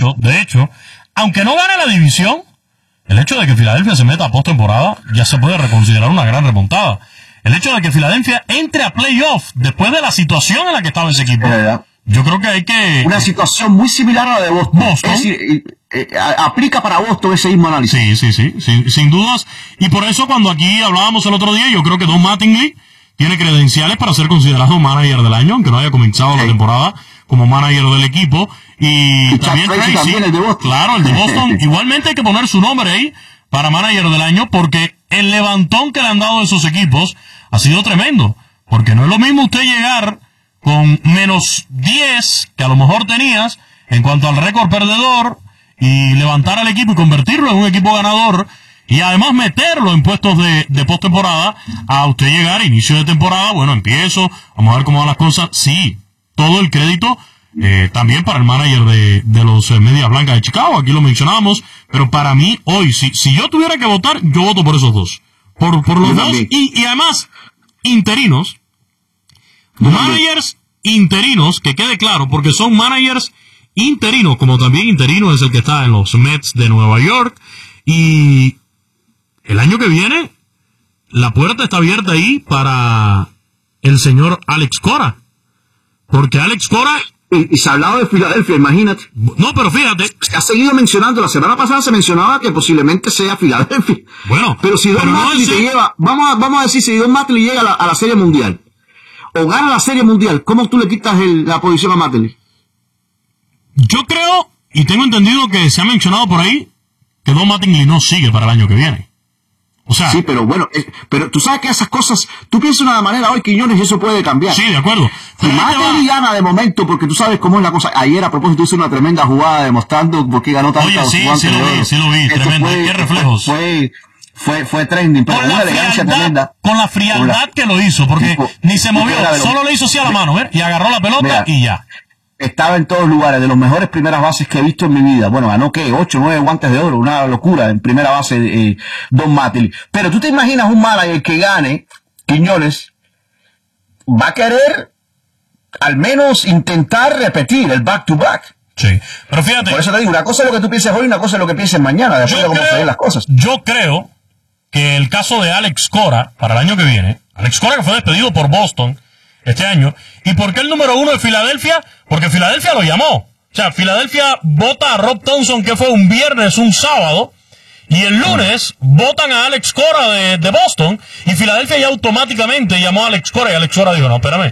hecho, aunque no gane la división, el hecho de que Filadelfia se meta a postemporada ya se puede reconsiderar una gran remontada. El hecho de que Filadelfia entre a playoff después de la situación en la que estaba ese equipo, yo creo que hay que... Una situación muy similar a la de Boston. Es decir, aplica para Boston ese mismo análisis. Sí, sin dudas. Y por eso cuando aquí hablábamos el otro día, yo creo que Don Mattingly tiene credenciales para ser considerado manager del año, aunque no haya comenzado la temporada como manager del equipo. Y también el de Boston. Claro, el de Boston. Igualmente hay que poner su nombre ahí para manager del año, porque el levantón que le han dado a esos equipos ha sido tremendo. Porque no es lo mismo usted llegar con menos 10 que a lo mejor tenías en cuanto al récord perdedor y levantar al equipo y convertirlo en un equipo ganador y además meterlo en puestos de postemporada, a usted llegar a inicio de temporada, bueno, empiezo, vamos a ver cómo van las cosas. Sí, todo el crédito también para el manager de los Medias Blancas de Chicago, aquí lo mencionábamos, pero para mí hoy, si yo tuviera que votar, yo voto por esos dos, por los dos, y además interinos, managers interinos, que quede claro, porque son managers interinos, como también interino es el que está en los Mets de Nueva York, y el año que viene la puerta está abierta ahí para el señor Alex Cora, porque Alex Cora... Y se ha hablado de Filadelfia, imagínate. No, pero fíjate. Se ha seguido mencionando, la semana pasada se mencionaba que posiblemente sea Filadelfia. Bueno, pero si Don Mattingly te lleva, vamos a decir, si Don Mattingly llega a la Serie Mundial, o gana la Serie Mundial, ¿cómo tú le quitas la posición a Mattingly? Yo creo, y tengo entendido que se ha mencionado por ahí, que Don Mattingly no sigue para el año que viene. O sea, sí, pero bueno, pero tú sabes que esas cosas, tú piensas de una manera hoy, Quiñones, y eso puede cambiar. Sí, de acuerdo. Si Mattingly gana de momento, porque tú sabes cómo es la cosa. Ayer, a propósito, hizo una tremenda jugada demostrando por qué ganó tanto. Oye, sí lo vi, tremendo. ¿Qué reflejos? Fue trending, pero una elegancia tremenda. Con la frialdad que lo hizo, porque ni se movió, solo le hizo así a la mano, ¿ver? Y agarró la pelota y ya. Estaba en todos lugares, de los mejores primeras bases que he visto en mi vida. Bueno, ganó, 8, 9 guantes de oro, una locura en primera base Don Mattingly. Pero tú te imaginas un manager que gane, Quiñones, va a querer al menos intentar repetir el back-to-back. Sí, pero fíjate. Por eso te digo, una cosa es lo que tú pienses hoy, una cosa es lo que pienses mañana, de acuerdo a cómo se ven las cosas. Yo creo que el caso de Alex Cora, para el año que viene, Alex Cora que fue despedido por Boston este año, ¿y por qué el número 1 de Filadelfia? Porque Filadelfia lo llamó. O sea, Filadelfia vota a Rob Thompson, que fue un viernes, un sábado, y el lunes votan a Alex Cora de Boston, y Filadelfia ya automáticamente llamó a Alex Cora, y Alex Cora dijo, no, espérame,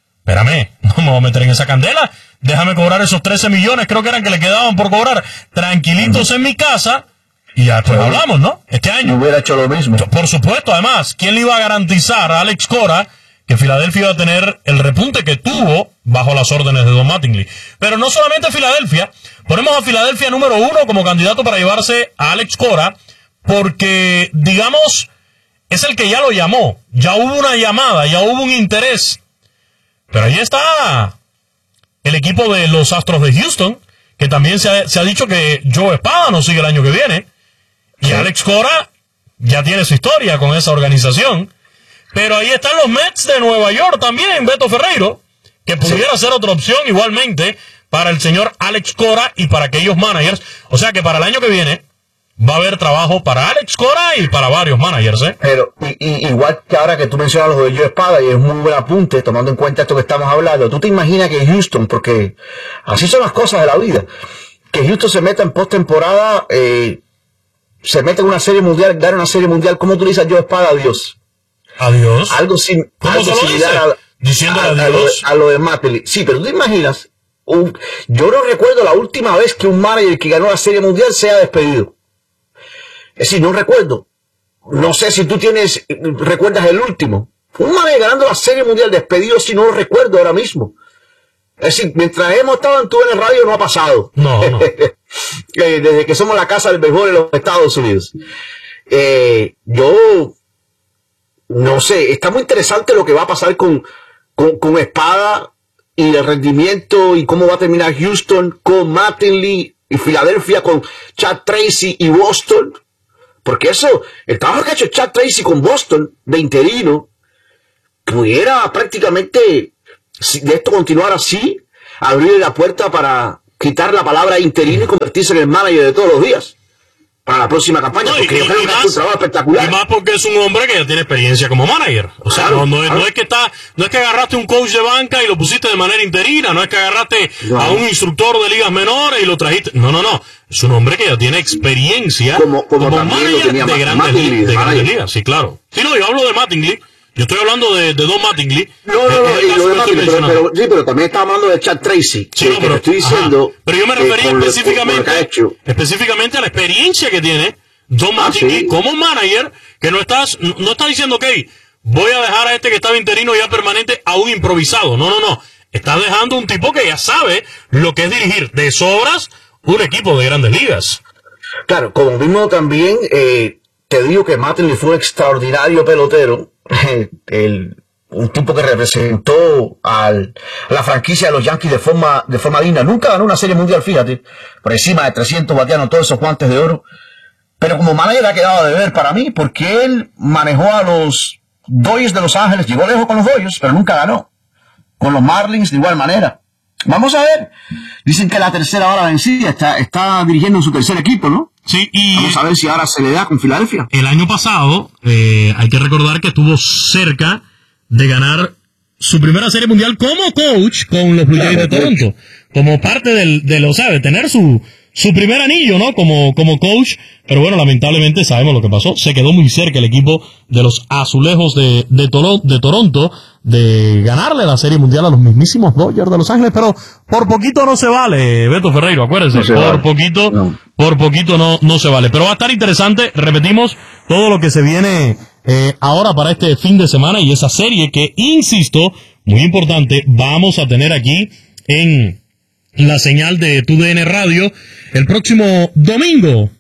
no me voy a meter en esa candela, déjame cobrar esos 13 millones, creo que eran que le quedaban por cobrar, tranquilitos en mi casa, y ya después hablamos, ¿no? Este año. No hubiera hecho lo mismo. Por supuesto, además, ¿quién le iba a garantizar a Alex Cora que Filadelfia iba a tener el repunte que tuvo bajo las órdenes de Don Mattingly? Pero no solamente Filadelfia, ponemos a Filadelfia número 1 como candidato para llevarse a Alex Cora, porque, digamos, es el que ya lo llamó, ya hubo una llamada, ya hubo un interés. Pero ahí está el equipo de los Astros de Houston, que también se ha dicho que Joe Espada no sigue el año que viene, y Alex Cora ya tiene su historia con esa organización. Pero ahí están los Mets de Nueva York también, Beto Ferreiro, que pudiera ser otra opción igualmente para el señor Alex Cora y para aquellos managers. O sea que para el año que viene va a haber trabajo para Alex Cora y para varios managers, ¿eh? Pero igual que ahora que tú mencionas los de Joe Espada, y es un muy buen apunte, tomando en cuenta esto que estamos hablando, tú te imaginas que Houston, porque así son las cosas de la vida, que Houston se meta en postemporada, se mete en una serie mundial, gana una serie mundial, ¿cómo tú le dices a Joe Espada adiós? Adiós. Algo similar diciéndole adiós a lo de Mattingly. Sí, pero tú te imaginas, yo no recuerdo la última vez que un manager que ganó la Serie Mundial se ha despedido. Es decir, no recuerdo. No sé si tú recuerdas el último. Un manager ganando la Serie Mundial despedido, si no lo recuerdo ahora mismo. Es decir, mientras hemos estado en el radio no ha pasado. No. Desde que somos la casa del béisbol en los Estados Unidos. Yo no sé, está muy interesante lo que va a pasar con Espada y el rendimiento y cómo va a terminar Houston con Mattingly y Filadelfia con Chad Tracy y Boston. Porque el trabajo que ha hecho Chad Tracy con Boston de interino, pudiera prácticamente, si de esto continuar así, abrir la puerta para quitar la palabra interino y convertirse en el manager de todos los días para la próxima campaña, porque yo creo que es un trabajo espectacular. Y más porque es un hombre que ya tiene experiencia como manager. O sea, claro, no es que agarraste un coach de banca y lo pusiste de manera interina, no es que agarraste a un instructor de ligas menores y lo trajiste. No. Es un hombre que ya tiene experiencia como manager de grandes ligas. Sí, claro. Sí, no, yo hablo de Mattingly. Yo estoy hablando de Don Mattingly. No, y lo de Mattingly, pero también estaba hablando de Chad Tracy. Sí, pero estoy diciendo. Pero yo me refería específicamente a la experiencia que tiene Don Mattingly como manager, que no está diciendo, ok, voy a dejar a este que estaba interino ya permanente a un improvisado. No. Estás dejando un tipo que ya sabe lo que es dirigir de sobras un equipo de grandes ligas. Claro, como mismo también, te digo que Mattingly fue un extraordinario pelotero. Un tipo que representó a la franquicia de los Yankees de forma digna. Nunca ganó una serie mundial, fíjate, por encima de 300 bateando todos esos guantes de oro. Pero como manager ha quedado de ver para mí, porque él manejó a los Dodgers de Los Ángeles, llegó lejos con los Dodgers, pero nunca ganó. Con los Marlins de igual manera. Vamos a ver. Dicen que la tercera hora vencida está dirigiendo en su tercer equipo, ¿no? Sí, y vamos a ver si ahora se le da con Filadelfia. El año pasado, hay que recordar que estuvo cerca de ganar su primera serie mundial como coach con los Blue Jays de Toronto. Como parte de tener su primer anillo, ¿no? Como coach. Pero bueno, lamentablemente sabemos lo que pasó. Se quedó muy cerca el equipo de los Azulejos de Toronto de ganarle la serie mundial a los mismísimos Dodgers de Los Ángeles. Pero por poquito no se vale, Beto Ferreiro, acuérdense. Por poquito no se vale. Pero va a estar interesante. Repetimos todo lo que se viene ahora para este fin de semana y esa serie que, insisto, muy importante, vamos a tener aquí en la señal de TUDN Radio el próximo domingo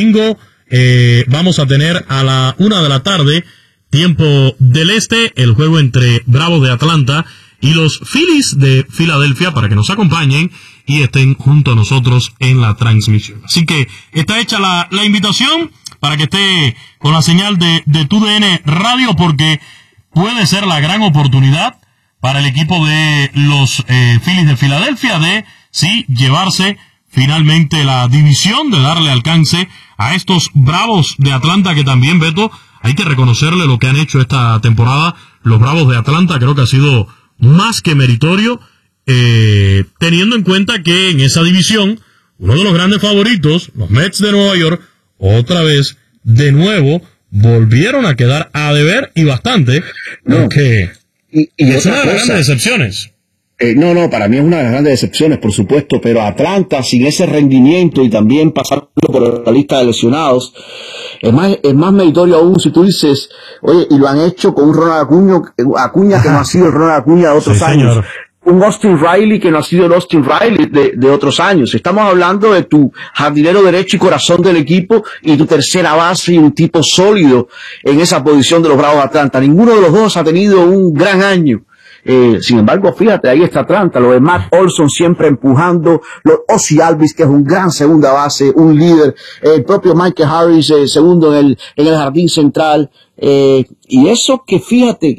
vamos a tener a la 1 de la tarde, tiempo del este, el juego entre Bravos de Atlanta y los Phillies de Filadelfia, para que nos acompañen y estén junto a nosotros en la transmisión. Así que está hecha la invitación para que esté con la señal de TUDN Radio, porque puede ser la gran oportunidad para el equipo de los Phillies de Filadelfia de llevarse finalmente la división, de darle alcance a estos Bravos de Atlanta, que también, Beto, hay que reconocerle lo que han hecho esta temporada. Los Bravos de Atlanta creo que ha sido más que meritorio, teniendo en cuenta que en esa división, uno de los grandes favoritos, los Mets de Nueva York, otra vez, de nuevo, volvieron a quedar a deber y bastante, porque es una de las grandes decepciones. No, para mí es una de las grandes decepciones, por supuesto, pero Atlanta, sin ese rendimiento y también pasando por la lista de lesionados, es más meritorio aún si tú dices, oye, y lo han hecho con un Ronald Acuña que no ha sido el Ronald Acuña de otros años. Señor. Un Austin Riley que no ha sido el Austin Riley de otros años. Estamos hablando de tu jardinero derecho y corazón del equipo y tu tercera base y un tipo sólido en esa posición de los Bravos de Atlanta. Ninguno de los dos ha tenido un gran año. Sin embargo, fíjate, ahí está Atlanta, lo de Matt Olson siempre empujando, los Ozzie Albies, que es un gran segunda base, un líder, el propio Michael Harris, segundo en el jardín central, y eso que fíjate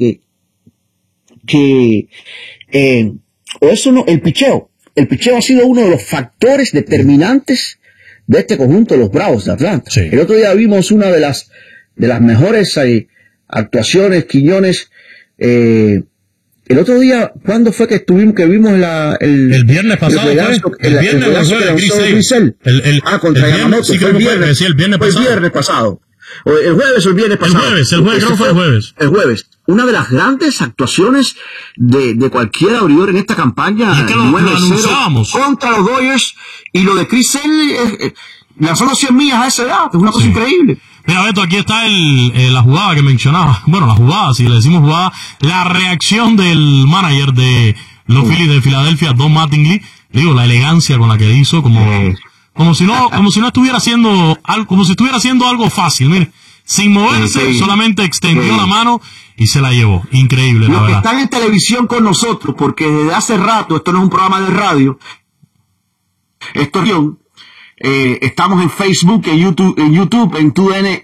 el picheo ha sido uno de los factores determinantes de este conjunto de los Bravos de Atlanta. Sí. El otro día vimos una de las mejores actuaciones, Quiñones, el otro día, ¿cuándo fue que vimos el viernes pasado? El viernes de Grisel. Contra Yamamoto. Sí, fue el viernes. El viernes pasado. El viernes pasado. El jueves o el viernes pasado. El jueves, creo que fue el jueves. El jueves. Una de las grandes actuaciones de cualquier abridor en esta campaña. Y es que lo anunciábamos. Contra los Dodgers. Y lo de Grisel, lanzó los 100 millas a esa edad. Es una cosa increíble. Mira, Beto, aquí está la jugada que mencionaba. Bueno, la jugada, si le decimos jugada, la reacción del manager de los Phillies de Filadelfia, Don Mattingly. Digo, la elegancia con la que hizo, como si no estuviera haciendo algo, como si estuviera haciendo algo fácil, mire. Sin moverse, solamente extendió la mano y se la llevó. Increíble, la verdad. Están en televisión con nosotros, porque desde hace rato, esto no es un programa de radio, esto es estamos en Facebook, en YouTube, en TUDN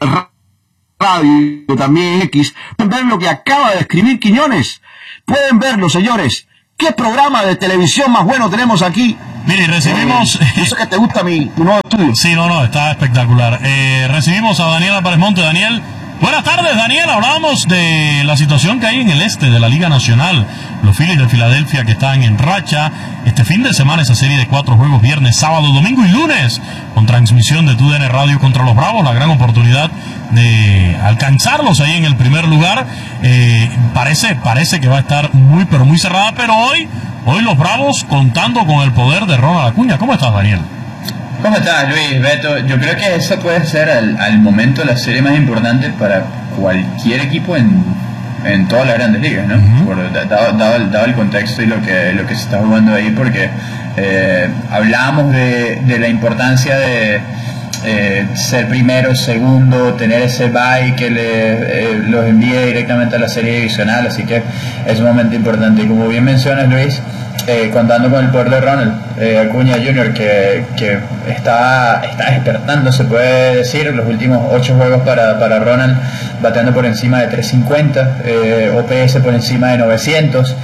Radio, también en X. Pueden ver lo que acaba de escribir Quiñones. Pueden verlo, señores. ¿Qué programa de televisión más bueno tenemos aquí? Mire, recibimos... Yo sé que te gusta mi nuevo estudio. Sí, no, está espectacular. Recibimos a Daniel Álvarez Monte. Daniel, buenas tardes, Daniel. Hablábamos de la situación que hay en el este de la Liga Nacional. Los Phillies de Filadelfia que están en racha. Este fin de semana esa serie de 4 juegos, viernes, sábado, domingo y lunes, con transmisión de TUDN Radio contra los Bravos. La gran oportunidad de alcanzarlos ahí en el primer lugar. Parece que va a estar muy, pero muy cerrada, pero hoy los Bravos contando con el poder de Ronald Acuña. ¿Cómo estás, Daniel? ¿Cómo estás, Luis? Beto, yo creo que esa puede ser al momento la serie más importante para cualquier equipo en todas las grandes ligas, ¿no? Dado el contexto y lo que se está jugando ahí, porque hablábamos de la importancia de ser primero, segundo, tener ese bye que los envíe directamente a la serie divisional, así que es un momento importante. Y como bien mencionas, Luis, contando con el poder de Ronald Acuña Jr., que está despertando, se puede decir, los últimos 8 juegos para Ronald, bateando por encima de 350, OPS por encima de 900,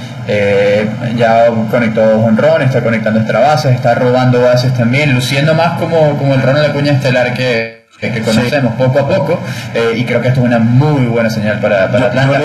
ya conectó 2 jonrones, está conectando extra bases, está robando bases también, luciendo más como el Ronald Acuña estelar que conocemos poco a poco, y creo que esto es una muy buena señal para Atlanta.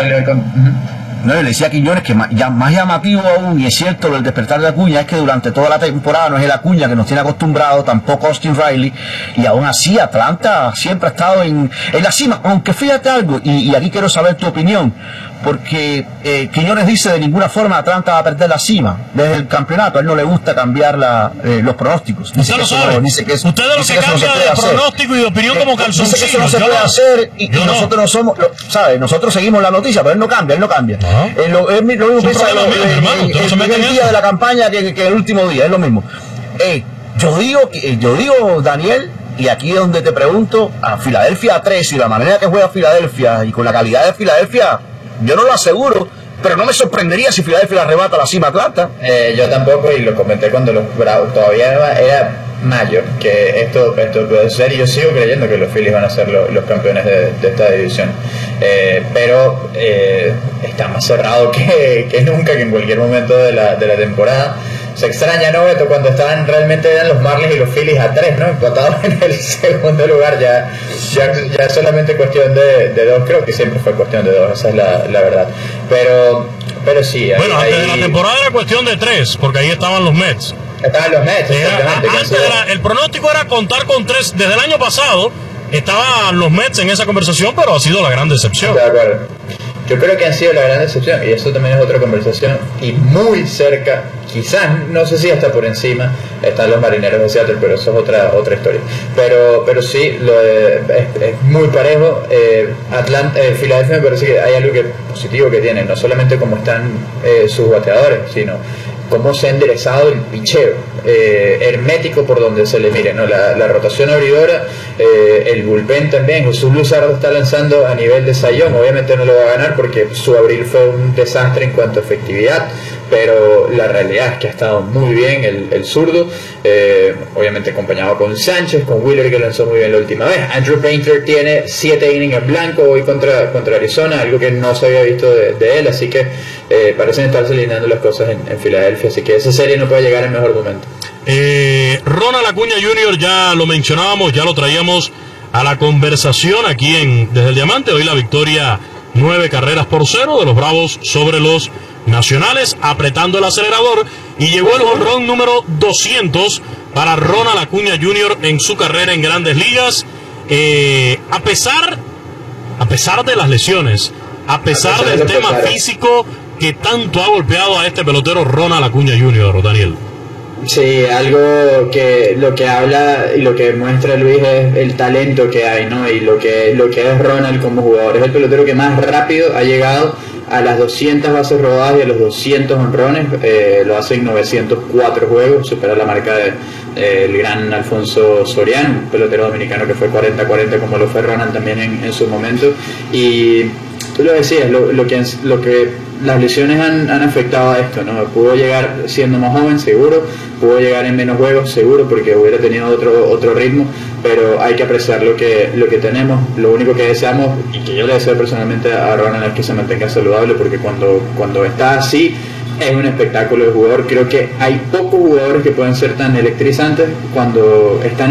No, le decía a Quiñones que más llamativo aún, y es cierto lo del despertar de Acuña, es que durante toda la temporada no es el Acuña que nos tiene acostumbrados, tampoco Austin Riley, y aún así Atlanta siempre ha estado en la cima. Aunque fíjate algo, y aquí quiero saber tu opinión, porque Quiñones dice de ninguna forma Atlanta va a perder la cima desde el campeonato. A él no le gusta cambiar los pronósticos. Usted lo sabe. Ustedes lo que cambia de pronóstico y de opinión como calzoncillo. Dice que eso no se puede hacer, y nosotros no somos, ¿sabes? Nosotros seguimos la noticia, pero él no cambia. Lo mismo piensa el primer día de la campaña que el último día, es lo mismo. Yo digo, Daniel, y aquí es donde te pregunto, a Filadelfia 3 y la manera que juega Filadelfia y con la calidad de Filadelfia, yo no lo aseguro, pero no me sorprendería si Filadelfia la arrebata la cima a Atlanta. Yo tampoco, y lo comenté cuando los Bravos todavía era mayo, que esto puede ser, y yo sigo creyendo que los Phillies van a ser los campeones de esta división, pero está más cerrado que nunca, que en cualquier momento de la temporada. Se extraña, ¿no, Beto? Cuando eran los Marlins y los Phillies a 3, ¿no? Empatados en el segundo lugar, ya es solamente cuestión de 2, creo que siempre fue cuestión de 2, esa es la verdad. Pero sí. Bueno, antes de la temporada era cuestión de 3, porque ahí estaban los Mets. Estaban los Mets, exactamente. El pronóstico era contar con 3. Desde el año pasado estaban los Mets en esa conversación, pero ha sido la gran decepción. De acuerdo. Yo creo que han sido la gran decepción, y eso también es otra conversación, y muy cerca, quizás, no sé si hasta por encima, están los Marineros de Seattle, pero eso es otra historia. Pero sí, es muy parejo. Filadelfia me parece que hay algo positivo que tienen, no solamente cómo están sus bateadores, sino cómo se ha enderezado el picheo, hermético por donde se le mire, ¿no? La rotación abridora, el bullpen también. Jesús Luzardo está lanzando a nivel de Sayón, obviamente no lo va a ganar porque su abril fue un desastre en cuanto a efectividad, pero la realidad es que ha estado muy bien el zurdo, obviamente acompañado con Sánchez, con Wheeler, que lanzó muy bien la última vez. Andrew Painter tiene 7 innings en blanco hoy contra Arizona, algo que no se había visto de él, así que parecen estarse alineando las cosas en Filadelfia, así que esa serie no puede llegar en mejor momento. Ronald Acuña Jr., ya lo mencionábamos, ya lo traíamos a la conversación aquí desde el Diamante. Hoy la victoria 9-0 de los Bravos sobre los Nacionales, apretando el acelerador, y llegó el jonrón número 200 para Ronald Acuña Jr. en su carrera en Grandes Ligas. A pesar de las lesiones, a pesar del tema físico que tanto ha golpeado a este pelotero Ronald Acuña Jr., Daniel. Sí, algo que lo que habla y lo que muestra Luis es el talento que hay, ¿no? Y lo que es Ronald como jugador. Es el pelotero que más rápido ha llegado a las 200 bases robadas y a los 200 honrones. Lo hace en 904 juegos, supera la marca del gran Alfonso Soriano, un pelotero dominicano que fue 40-40 como lo fue Ronald también en su momento. Y tú lo decías, lo que las lesiones han afectado a esto, ¿no? Pudo llegar siendo más joven, seguro, pudo llegar en menos juegos, seguro, porque hubiera tenido otro ritmo, pero hay que apreciar lo que tenemos. Lo único que deseamos, y que yo le deseo personalmente a Ronald, es que se mantenga saludable, porque cuando está así, es un espectáculo de jugador. Creo que hay pocos jugadores que pueden ser tan electrizantes cuando están